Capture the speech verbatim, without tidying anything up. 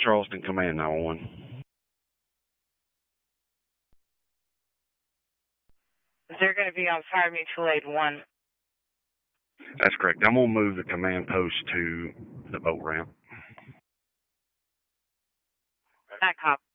Charleston Command nine one one. They're going to be on Fire Mutual Aid one. That's correct. I'm going to move the command post to the boat ramp. That cop.